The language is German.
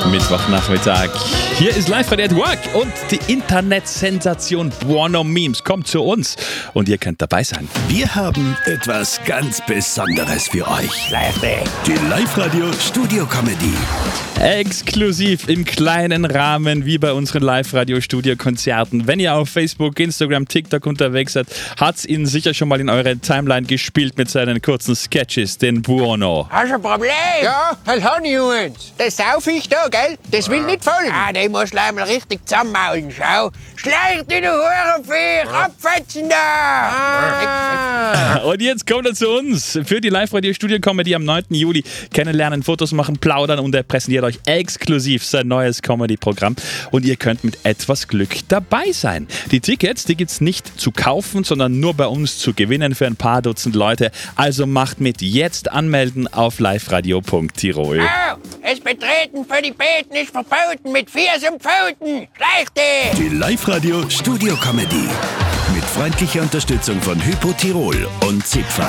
Mittwochnachmittag. Hier ist Live-Radio at Work und die Internetsensation Buono Memes kommt zu uns und ihr könnt dabei sein. Wir haben etwas ganz Besonderes für euch. Die Live-Radio Studio Comedy. Exklusiv im kleinen Rahmen wie bei unseren Live-Radio-Studio-Konzerten. Wenn ihr auf Facebook, Instagram, TikTok unterwegs seid, hat's Ihnen sicher schon mal in eurer Timeline gespielt mit seinen kurzen Sketches, den Buono. Hast du ein Problem? Ja, halt hab ich uns. Das Saufisch da, gell? Das will nicht folgen. Ah, den musst du gleich mal richtig zusammenmaulen, schau. Schleich dich, du Hurenviech, abfetzen da! Und jetzt kommt er zu uns für die Live-Radio-Studio-Comedy am 9. Juli. Kennenlernen, Fotos machen, plaudern und er präsentiert euch exklusiv sein neues Comedy-Programm. Und ihr könnt mit etwas Glück dabei sein. Die Tickets, die gibt's nicht zu kaufen, sondern nur bei uns zu gewinnen für ein paar Dutzend Leute. Also macht mit, jetzt anmelden auf liveradio.tirol. Oh, das Betreten für die Beten ist verboten mit Viers und Pfoten. Schleich dich! Die Live-Radio Studio Comedy. Mit freundlicher Unterstützung von Hypo Tirol und Zipfer.